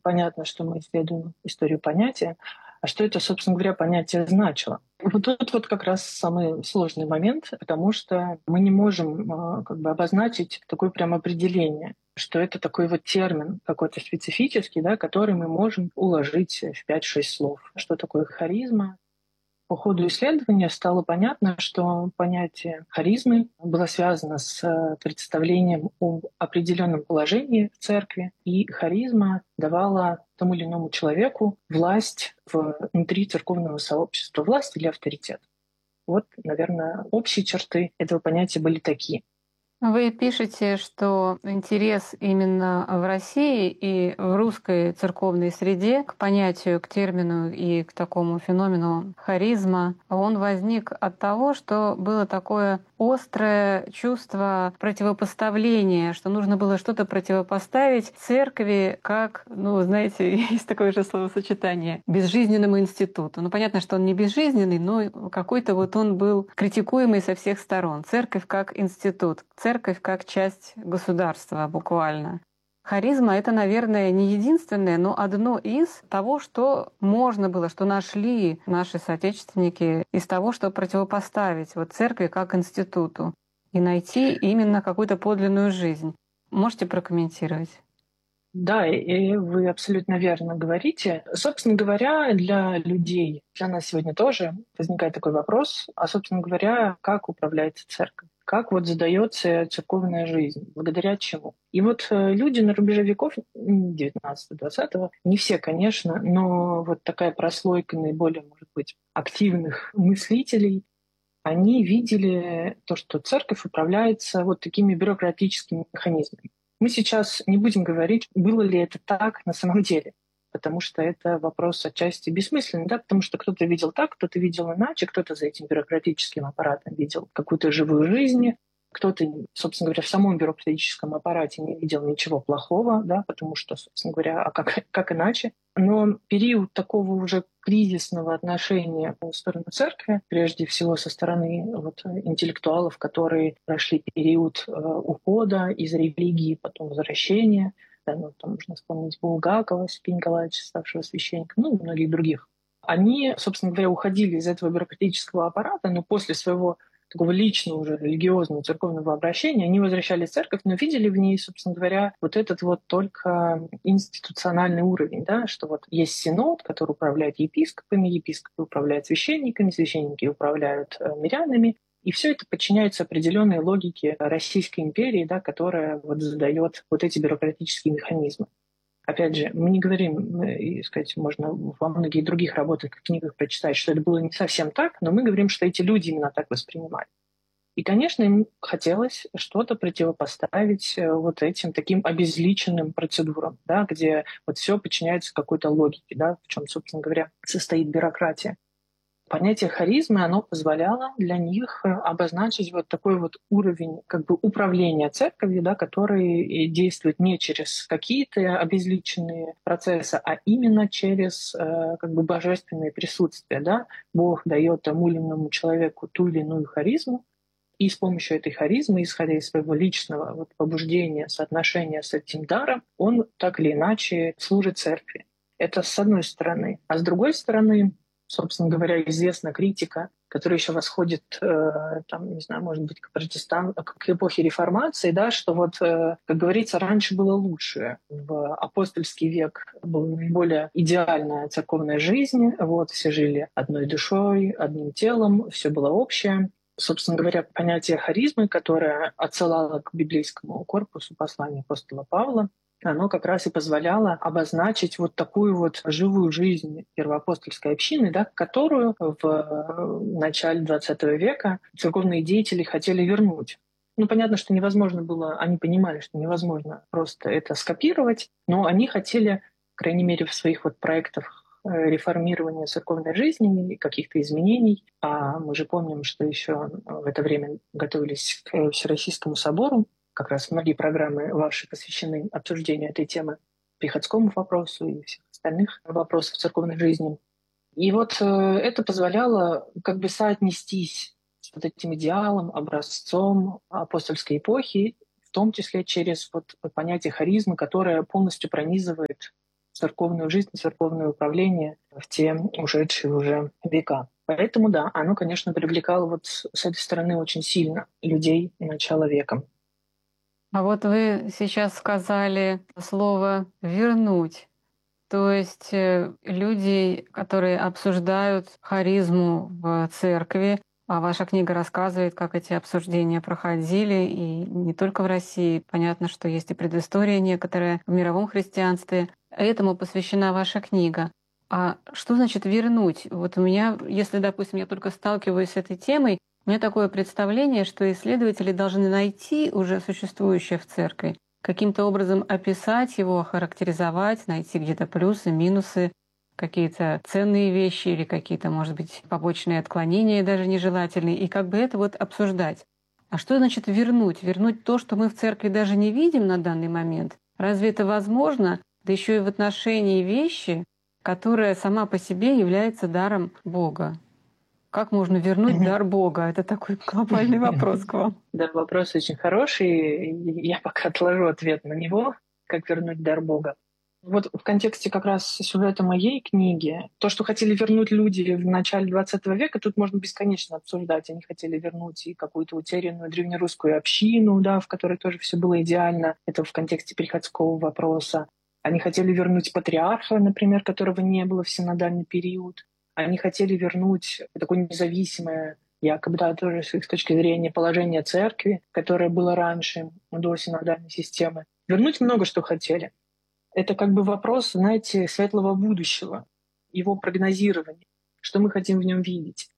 понятно, что мы исследуем историю понятия, а что это, собственно говоря, понятие значило. Вот тут вот как раз самый сложный момент, потому что мы не можем обозначить такое прям определение, что это такой вот термин какой-то специфический, да, который мы можем уложить в 5-6 слов. Что такое харизма? По ходу исследования стало понятно, что понятие харизмы было связано с представлением об определенном положении в церкви, и харизма давала тому или иному человеку власть внутри церковного сообщества, власть или авторитет. Вот, наверное, общие черты этого понятия были такие. Вы пишете, что интерес именно в России и в русской церковной среде к понятию, к термину и к такому феномену харизма, он возник от того, что было такое острое чувство противопоставления, что нужно было что-то противопоставить церкви как, знаете, есть такое же словосочетание, безжизненному институту. Понятно, что он не безжизненный, но какой-то вот он был критикуемый со всех сторон. Церковь как институт, церковь как часть государства буквально. Харизма — это, наверное, не единственное, но одно из того, что можно было, что нашли наши соотечественники из того, что противопоставить церкви как институту и найти именно какую-то подлинную жизнь. Можете прокомментировать? Да, и вы абсолютно верно говорите. Собственно говоря, для людей, для нас сегодня тоже возникает такой вопрос, а, собственно говоря, как управляется церковь? Как задается церковная жизнь? Благодаря чему? И люди на рубеже веков 19-20, не все, конечно, но такая прослойка наиболее, может быть, активных мыслителей, они видели то, что церковь управляется такими бюрократическими механизмами. Мы сейчас не будем говорить, было ли это так на самом деле, потому что это вопрос отчасти бессмысленный, да, потому что кто-то видел так, кто-то видел иначе, кто-то за этим бюрократическим аппаратом видел какую-то живую жизнь, кто-то, собственно говоря, в самом бюрократическом аппарате не видел ничего плохого, да, потому что, собственно говоря, а как иначе? Но период такого уже кризисного отношения в сторону церкви, прежде всего со стороны интеллектуалов, которые прошли период ухода из религии, потом возвращения, да, там можно вспомнить Булгакова, Сергея Николаевича, ставшего священником, и многих других. Они, собственно говоря, уходили из этого бюрократического аппарата, но после своего такого личного уже религиозного церковного обращения, они возвращались в церковь, но видели в ней, собственно говоря, этот только институциональный уровень, да, что есть синод, который управляет епископами, епископы управляют священниками, священники управляют мирянами, и все это подчиняется определенной логике Российской империи, да, которая задает эти бюрократические механизмы. Опять же, мы не говорим, и сказать, можно во многих других работах, книгах прочитать, что это было не совсем так, но мы говорим, что эти люди именно так воспринимали. И, конечно, им хотелось что-то противопоставить этим таким обезличенным процедурам, да, где все подчиняется какой-то логике, да, в чем, собственно говоря, состоит бюрократия. Понятие харизмы, оно позволяло для них обозначить такой уровень управления церковью, да, который действует не через какие-то обезличенные процессы, а именно через божественное присутствие. Да? Бог дает тому или иному человеку ту или иную харизму, и с помощью этой харизмы, исходя из своего личного побуждения, соотношения с этим даром, он так или иначе служит церкви. Это с одной стороны. А с другой стороны, собственно говоря, известна критика, которая еще восходит, не знаю, может быть, к эпохе реформации, да, что как говорится, раньше было лучше. В апостольский век была наиболее идеальная церковная жизнь, все жили одной душой, одним телом, все было общее. Собственно говоря, понятие харизмы, которое отсылало к библейскому корпусу послания апостола Павла, оно как раз и позволяло обозначить такую живую жизнь первоапостольской общины, да, которую в начале XX века церковные деятели хотели вернуть. Понятно, что невозможно было, они понимали, что невозможно просто это скопировать, но они хотели, по крайней мере, в своих проектах реформирования церковной жизни, каких-то изменений. А мы же помним, что еще в это время готовились к Всероссийскому собору. Как раз многие программы ваши посвящены обсуждению этой темы, приходскому вопросу и всех остальных вопросов церковной жизни. И это позволяло соотнестись с этим идеалом, образцом апостольской эпохи, в том числе через понятие харизмы, которое полностью пронизывает церковную жизнь, церковное управление в те ушедшие уже века. Поэтому, да, оно, конечно, привлекало вот с этой стороны очень сильно людей начала века. А вот вы сейчас сказали слово «вернуть». То есть люди, которые обсуждают харизму в церкви, а ваша книга рассказывает, как эти обсуждения проходили, и не только в России. Понятно, что есть и предыстория некоторая в мировом христианстве. Этому посвящена ваша книга. А что значит вернуть? Вот у меня, если, допустим, я только сталкиваюсь с этой темой, у меня такое представление, что исследователи должны найти уже существующее в церкви, каким-то образом описать его, охарактеризовать, найти где-то плюсы, минусы, какие-то ценные вещи или какие-то, может быть, побочные отклонения даже нежелательные, и как бы это вот обсуждать. А что значит вернуть? Вернуть то, что мы в церкви даже не видим на данный момент? Разве это возможно? Да еще и в отношении вещи, которая сама по себе является даром Бога. Как можно вернуть дар Бога? Это такой глобальный вопрос к вам. Да, вопрос очень хороший. Я пока отложу ответ на него, как вернуть дар Бога. Вот в контексте как раз сюжета моей книги, то, что хотели вернуть люди в начале XX века, тут можно бесконечно обсуждать. Они хотели вернуть и какую-то утерянную древнерусскую общину, да, в которой тоже все было идеально. Это в контексте приходского вопроса. Они хотели вернуть патриарха, например, которого не было в синодальный период. Они хотели вернуть такое независимое, якобы, да, тоже с их точки зрения, положение церкви, которое было раньше, до синодальной системы. Вернуть много что хотели. Это как бы вопрос, знаете, светлого будущего, его прогнозирования, что мы хотим в нем видеть.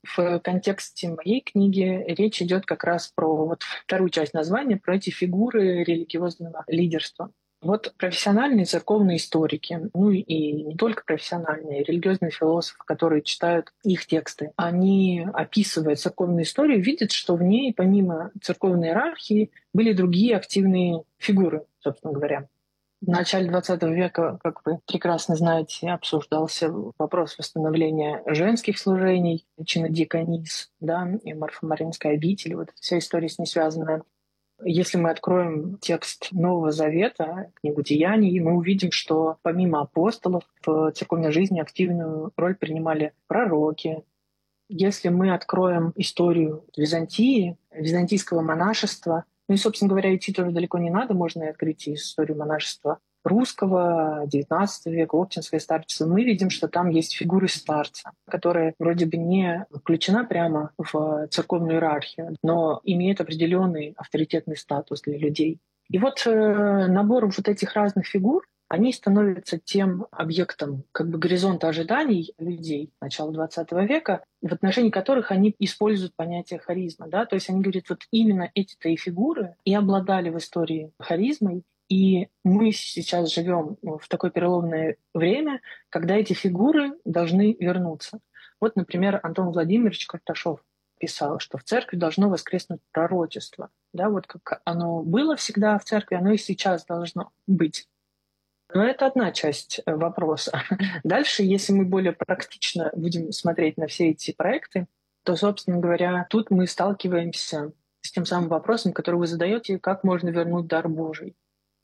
В контексте моей книги речь идет как раз про вот вторую часть названия, про эти фигуры религиозного лидерства. Вот профессиональные церковные историки, ну и не только профессиональные, религиозные философы, которые читают их тексты, они, описывая церковную историю, видят, что в ней, помимо церковной иерархии, были другие активные фигуры, собственно говоря. В начале XX века, как вы прекрасно знаете, обсуждался вопрос восстановления женских служений, чинодиаконис, да, и Марфа-Маринская обитель, вот вся история с ней связанная. Если мы откроем текст Нового Завета, книгу Деяний, мы увидим, что помимо апостолов в церковной жизни активную роль принимали пророки. Если мы откроем историю Византии, византийского монашества, ну и, собственно говоря, идти тоже далеко не надо, можно и открыть историю монашества русского, XIX века, Оптинское старчество, мы видим, что там есть фигуры старца, которая вроде бы не включена прямо в церковную иерархию, но имеет определенный авторитетный статус для людей. И вот набор вот этих разных фигур, они становятся тем объектом как бы горизонта ожиданий людей начала XX века, в отношении которых они используют понятие харизма. Да? То есть они говорят, вот именно эти-то и фигуры и обладали в истории харизмой, и мы сейчас живем в такое переломное время, когда эти фигуры должны вернуться. Вот, например, Антон Владимирович Карташов писал, что в церкви должно воскреснуть пророчество. Да, вот как оно было всегда в церкви, оно и сейчас должно быть. Но это одна часть вопроса. Дальше, если мы более практично будем смотреть на все эти проекты, то, собственно говоря, тут мы сталкиваемся с тем самым вопросом, который вы задаете, как можно вернуть дар Божий.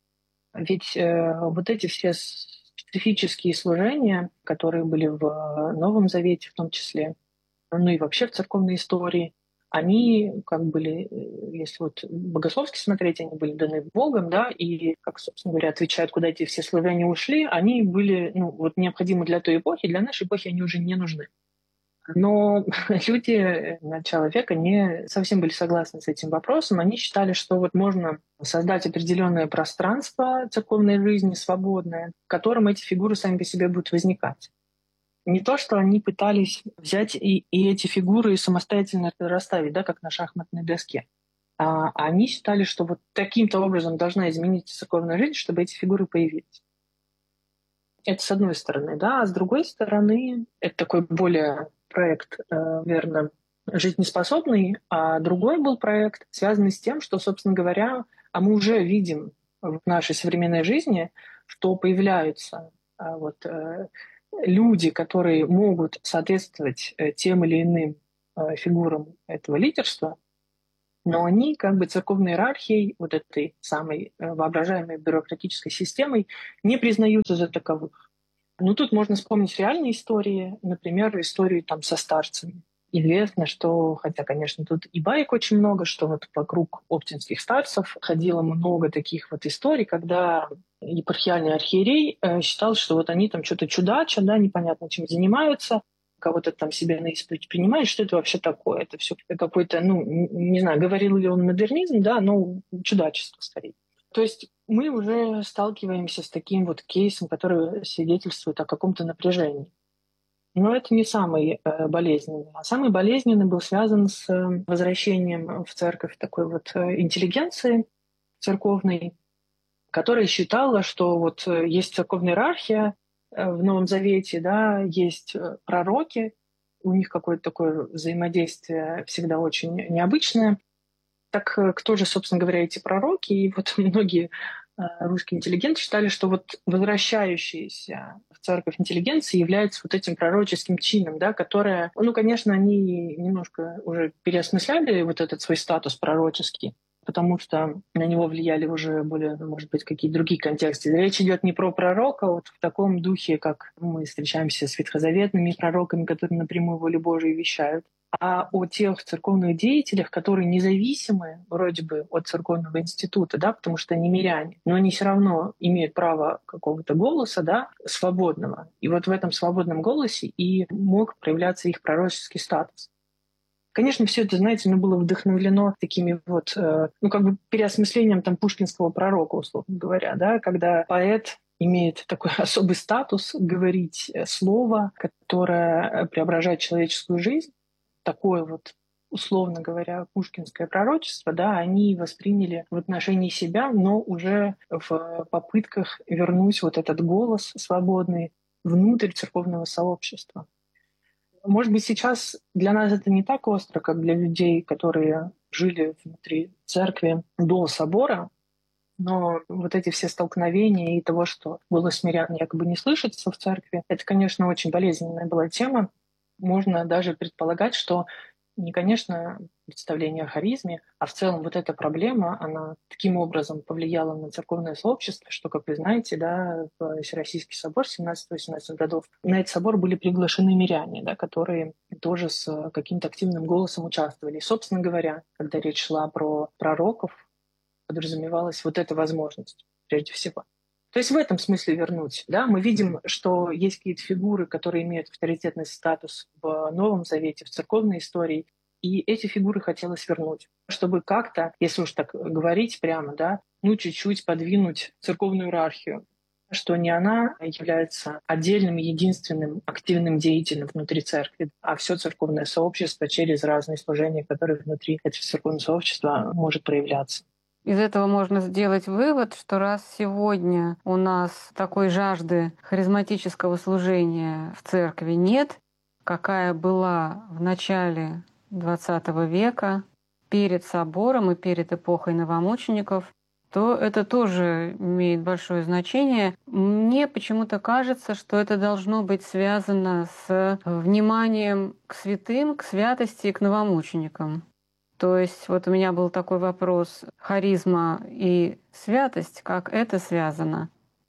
Ведь вот эти все специфические служения, которые были в Новом Завете в том числе, ну и вообще в церковной истории, они как были, если вот богословски смотреть, они были даны Богом, да, и, как, собственно говоря, отвечают, куда эти все служения ушли, они были, ну, вот необходимы для той эпохи, для нашей эпохи они уже не нужны. Но люди начала века не совсем были согласны с этим вопросом. Они считали, что вот можно создать определенное пространство церковной жизни, свободное, в котором эти фигуры сами по себе будут возникать. Не то, что они пытались взять и эти фигуры самостоятельно расставить, да, как на шахматной доске. А они считали, что вот таким-то образом должна измениться церковная жизнь, чтобы эти фигуры появились. Это с одной стороны, да, а с другой стороны, это такой более проект, верно, жизнеспособный, а другой был проект, связанный с тем, что, собственно говоря, а мы уже видим в нашей современной жизни, что появляются вот, люди, которые могут соответствовать тем или иным фигурам этого лидерства, Но они как бы церковной иерархией, вот этой самой воображаемой бюрократической системой, не признаются за таковых. Ну, тут можно вспомнить реальные истории, например, историю там со старцами. Известно, что, хотя, конечно, тут и баек очень много, что вот вокруг оптинских старцев ходило много таких вот историй, когда епархиальный архиерей считал, что вот они там что-то чудачат, да, непонятно чем занимаются, кого-то там себе на исповедь принимает, что это вообще такое? Это все какой-то, ну, не знаю, говорил ли он модернизм, да, но чудачество скорее. То есть мы уже сталкиваемся с таким вот кейсом, который свидетельствует о каком-то напряжении. Но это не самый болезненный. А самый болезненный был связан с возвращением в церковь такой вот интеллигенции церковной, которая считала, что вот есть церковная иерархия в Новом Завете, да, есть пророки, у них какое-то такое взаимодействие всегда очень необычное. Так кто же, собственно говоря, эти пророки? И вот многие русские интеллигенты считали, что вот возвращающиеся в церковь интеллигенции являются вот этим пророческим чином, да, которое, ну, конечно, они немножко уже переосмысляли вот этот свой статус пророческий, потому что на него влияли уже более, может быть, какие-то другие контексты. Речь идет не про пророка вот в таком духе, как мы встречаемся с ветхозаветными пророками, которые напрямую волю Божию вещают, а о тех церковных деятелях, которые независимы вроде бы от церковного института, да, потому что они миряне, но они все равно имеют право какого-то голоса, да, свободного. И вот в этом свободном голосе и мог проявляться их пророческий статус. Конечно, все это, знаете, было вдохновлено такими вот, ну, как бы переосмыслением там пушкинского пророка, условно говоря, да, когда поэт имеет такой особый статус говорить слово, которое преображает человеческую жизнь, такое вот, условно говоря, пушкинское пророчество, да, они восприняли в отношении себя, но уже в попытках вернуть вот этот голос свободный внутрь церковного сообщества. Может быть, сейчас для нас это не так остро, как для людей, которые жили внутри церкви до собора, но вот эти все столкновения и того, что голос мирян якобы не слышится в церкви, это, конечно, очень болезненная была тема. Можно даже предполагать, что не, конечно, представление о харизме, а в целом вот эта проблема, она таким образом повлияла на церковное сообщество, что, как вы знаете, да, в Всероссийский собор 17-18 годов, на этот собор были приглашены миряне, да, которые тоже с каким-то активным голосом участвовали. И, собственно говоря, когда речь шла про пророков, подразумевалась вот эта возможность, прежде всего. То есть в этом смысле вернуть. Да? Мы видим, что есть какие-то фигуры, которые имеют авторитетный статус в Новом Завете, в церковной истории, и эти фигуры хотелось вернуть, чтобы как-то, если уж так говорить прямо, да, ну чуть-чуть подвинуть церковную иерархию, что не она является отдельным, единственным активным деятелем внутри церкви, а все церковное сообщество через разные служения, которые внутри этого церковного сообщества может проявляться. Из этого можно сделать вывод, что раз сегодня у нас такой жажды харизматического служения в церкви нет, какая была в начале XX века, перед собором и перед эпохой новомучеников, то это тоже имеет большое значение. Мне почему-то кажется, что это должно быть связано с вниманием к святым, к святости и к новомученикам. То есть вот у меня был такой вопрос: харизма и святость, как это связано?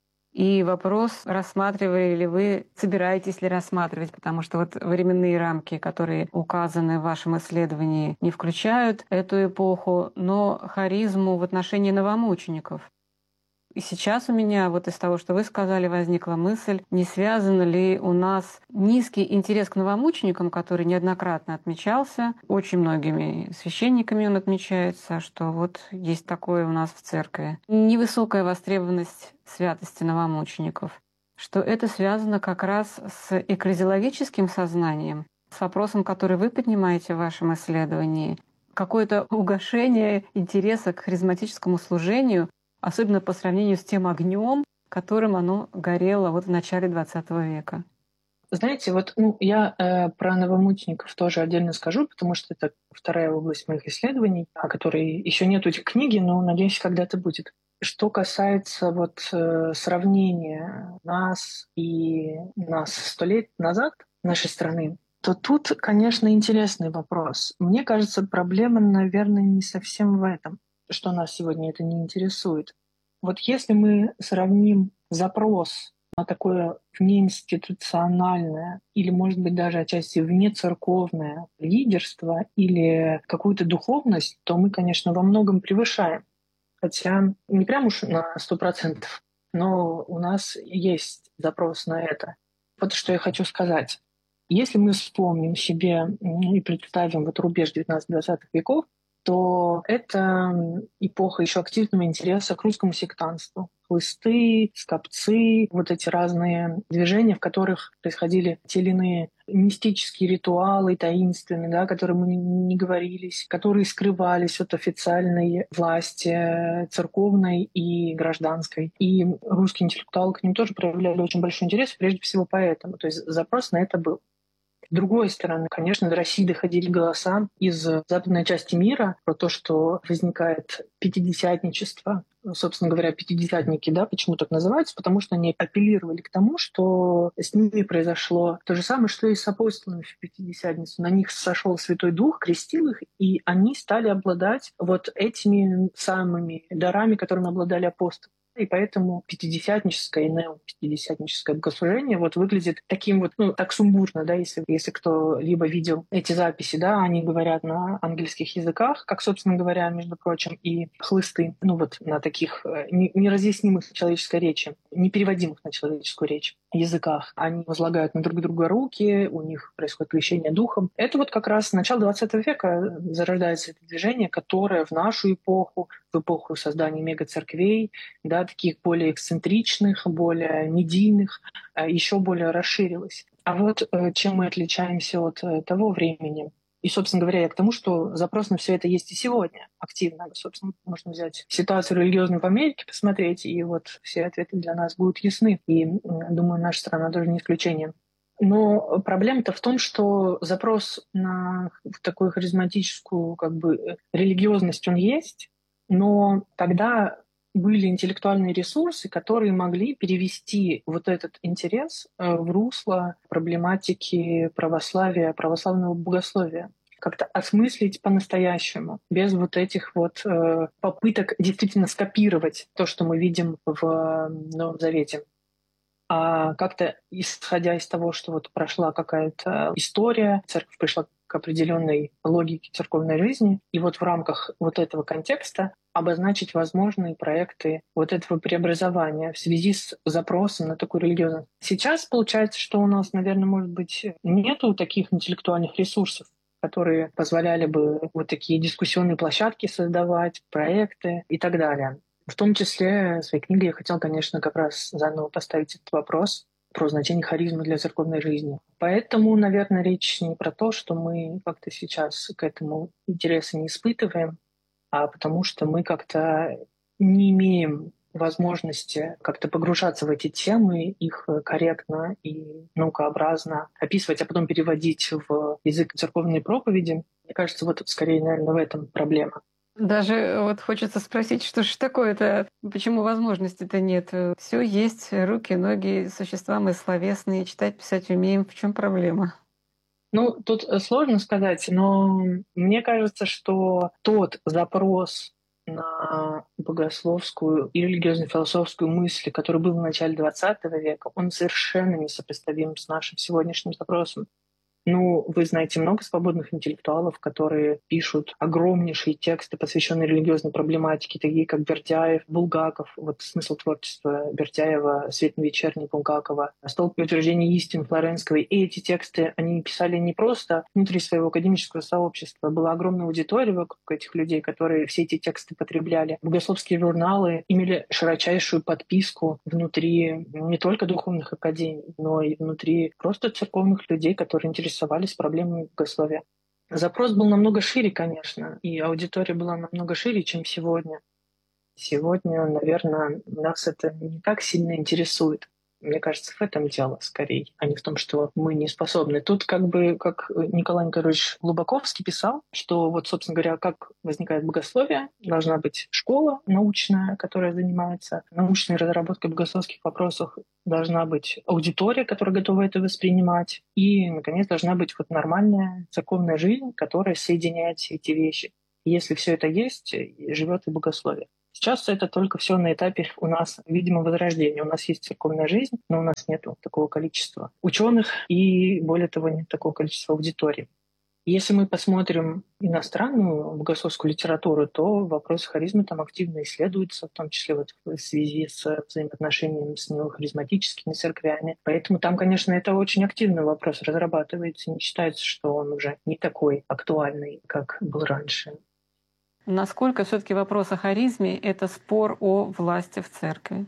И вопрос, рассматривали ли вы, собираетесь ли рассматривать, потому что вот временные рамки, которые указаны в вашем исследовании, не включают эту эпоху, но харизму в отношении новомучеников. И сейчас у меня вот из того, что вы сказали, возникла мысль, не связан ли у нас низкий интерес к новомученикам, который неоднократно отмечался, очень многими священниками он отмечается, что вот есть такое у нас в церкви. Невысокая востребованность святости новомучеников, что это связано как раз с экклезиологическим сознанием, с вопросом, который вы поднимаете в вашем исследовании, какое-то угошение интереса к харизматическому служению, особенно по сравнению с тем огнем, которым оно горело вот в начале XX века. Знаете, вот я про новомучеников тоже отдельно скажу, потому что это вторая область моих исследований, о которой еще нет этих книги, но, надеюсь, когда-то будет. Что касается вот сравнения нас и нас 100 лет назад, нашей страны, то тут, конечно, интересный вопрос. Мне кажется, проблема, наверное, не совсем в этом, что нас сегодня это не интересует. Вот если мы сравним запрос на такое внеинституциональное или, может быть, даже отчасти внецерковное лидерство или какую-то духовность, то мы, конечно, во многом превышаем. Хотя не прям уж на 100%, но у нас есть запрос на это. Вот что я хочу сказать. Если мы вспомним себе и представим вот рубеж 19-20 веков, то это эпоха еще активного интереса к русскому сектантству. Хлысты, скопцы, вот эти разные движения, в которых происходили те или иные мистические ритуалы, таинственные, да, которые мы не говорились, которые скрывались от официальной власти, церковной и гражданской. И русские интеллектуалы к ним тоже проявляли очень большой интерес, прежде всего поэтому. То есть запрос на это был. С другой стороны, конечно, до России доходили голоса из западной части мира про то, что возникает пятидесятничество. Собственно говоря, пятидесятники, да, почему так называются? Потому что они апеллировали к тому, что с ними произошло то же самое, что и с апостолами в Пятидесятницу. На них сошел Святой Дух, крестил их, и они стали обладать вот этими самыми дарами, которыми обладали апостолы. И поэтому пятидесятническое и неопятидесятническое богослужение вот выглядит таким вот, ну, так сумбурно, да, если кто-либо видел эти записи, да, они говорят на английских языках, как, собственно говоря, между прочим, и хлысты, ну, вот на таких неразъяснимых человеческой речи, непереводимых на человеческую речь языках. Они возлагают на друг друга руки, у них происходит крещение духом. Это вот как раз с начала 20 века зарождается это движение, которое в нашу эпоху, в эпоху создания мегацерквей, да, таких более эксцентричных, более медийных, еще более расширилось. А вот чем мы отличаемся от того времени? И, собственно говоря, я к тому, что запрос на все это есть и сегодня активно. Собственно, можно взять ситуацию религиозную в Америке, посмотреть, и вот все ответы для нас будут ясны. И, думаю, наша страна тоже не исключение. Но проблема-то в том, что запрос на такую харизматическую как бы религиозность он есть, но тогда были интеллектуальные ресурсы, которые могли перевести вот этот интерес в русло проблематики православия, православного богословия, как-то осмыслить по-настоящему, без вот этих вот попыток действительно скопировать то, что мы видим в Новом Завете. А как-то исходя из того, что вот прошла какая-то история, церковь пришла к определенной логике церковной жизни, и вот в рамках вот этого контекста обозначить возможные проекты вот этого преобразования в связи с запросом на такую религиозность. Сейчас получается, что у нас, наверное, может быть, нету таких интеллектуальных ресурсов, которые позволяли бы вот такие дискуссионные площадки создавать, проекты и так далее. В том числе в своей книге я хотел, конечно, как раз заново поставить этот вопрос про значение харизмы для церковной жизни. Поэтому, наверное, речь не про то, что мы как-то сейчас к этому интереса не испытываем, а потому что мы как-то не имеем возможности как-то погружаться в эти темы, их корректно и наукообразно описывать, а потом переводить в язык церковной проповеди. Мне кажется, вот скорее, наверное, в этом проблема. Даже вот хочется спросить, что ж такое-то, почему возможности-то нет? Все есть, руки, ноги, существа мы словесные, читать, писать умеем. В чем проблема? Ну, тут сложно сказать, но мне кажется, что тот запрос на богословскую и религиозно-философскую мысль, который был в начале XX века, он совершенно несопоставим с нашим сегодняшним запросом. Ну, вы знаете много свободных интеллектуалов, которые пишут огромнейшие тексты, посвященные религиозной проблематике, такие как Бердяев, Булгаков. Вот смысл творчества Бердяева, «Светно-вечерний» Булгакова, «Столб утверждения истин» Флоренского. И эти тексты они писали не просто внутри своего академического сообщества. Была огромная аудитория вокруг этих людей, которые все эти тексты потребляли. Богословские журналы имели широчайшую подписку внутри не только духовных академий, но и внутри просто церковных людей, которые интересовались проблемами богословия. Запрос был намного шире, конечно, и аудитория была намного шире, чем сегодня. Сегодня, наверное, нас это не так сильно интересует. Мне кажется, в этом дело скорее, а не в том, что мы не способны. Тут как бы, как Николай Николаевич Глубоковский писал, что вот, собственно говоря, как возникает богословие, должна быть школа научная, которая занимается научной разработкой богословских вопросов, должна быть аудитория, которая готова это воспринимать, и, наконец, должна быть вот нормальная церковная жизнь, которая соединяет все эти вещи. И если все это есть, живет и богословие. Сейчас это только все на этапе у нас, видимо, возрождения. У нас есть церковная жизнь, но у нас нет такого количества ученых и, более того, нет такого количества аудитории. Если мы посмотрим иностранную богословскую литературу, то вопрос харизмы там активно исследуется, в том числе вот в связи с взаимоотношениями с неохаризматическими церквями. Поэтому там, конечно, это очень активный вопрос разрабатывается. Не считается, что он уже не такой актуальный, как был раньше. Насколько все-таки вопрос о харизме — это спор о власти в церкви?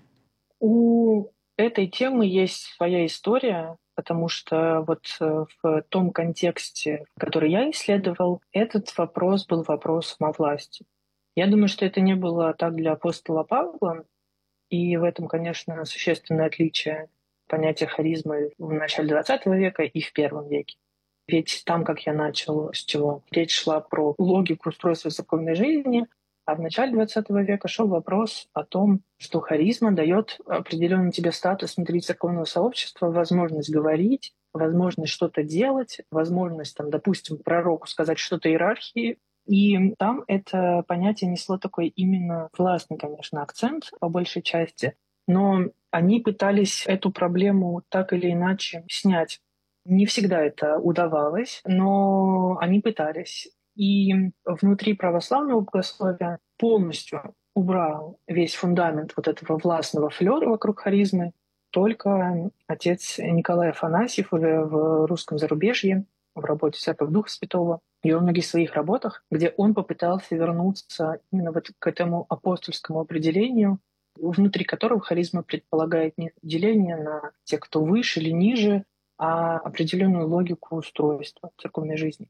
У этой темы есть своя история, потому что вот в том контексте, который я исследовал, этот вопрос был вопросом о власти. Я думаю, что это не было так для апостола Павла, и в этом, конечно, существенное отличие понятия харизмы в начале XX века и в первом веке. Ведь там, как я начал, с чего речь шла про логику устройства церковной жизни, а в начале XX века шел вопрос о том, что харизма дает определенный тебе статус внутри церковного сообщества, возможность говорить, возможность что-то делать, возможность, там, допустим, пророку сказать что-то иерархии. И там это понятие несло такой именно властный, конечно, акцент по большей части, но они пытались эту проблему так или иначе снять. Не всегда это удавалось, но они пытались. И внутри православного богословия полностью убрал весь фундамент вот этого властного флёра вокруг харизмы только отец Николай Афанасьев уже в русском зарубежье, в работе «Церковь Духа Святого», и во многих своих работах, где он попытался вернуться именно вот к этому апостольскому определению, внутри которого харизма предполагает не деление на тех, кто выше или ниже, а определенную логику устройства церковной жизни.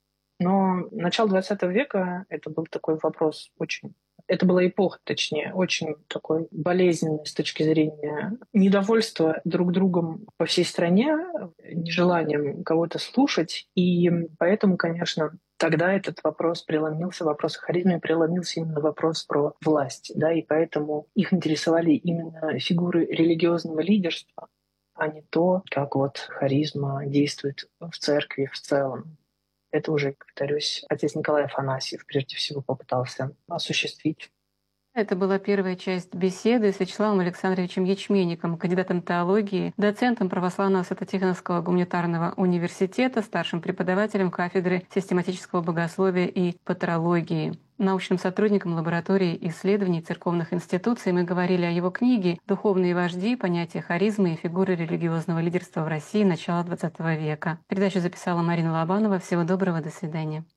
Но начало XX века — это был такой вопрос очень... Это была эпоха, точнее, очень такой болезненной с точки зрения недовольства друг другом по всей стране, нежеланием кого-то слушать. И поэтому, конечно, тогда этот вопрос преломился, вопрос о харизме преломился именно вопрос про власть. Да, и поэтому их интересовали именно фигуры религиозного лидерства, а не то, как вот харизма действует в церкви в целом. Это уже, повторюсь, отец Николай Афанасьев прежде всего попытался осуществить. Это была первая часть беседы с Вячеславом Александровичем Ячменником, кандидатом теологии, доцентом Православного Свято-Тихоновского гуманитарного университета, старшим преподавателем кафедры систематического богословия и патрологии, научным сотрудником лаборатории исследований церковных институций. Мы говорили о его книге «Духовные вожди. Понятие харизмы и фигуры религиозного лидерства в России. Начало XX века». Передачу записала Марина Лобанова. Всего доброго, до свидания.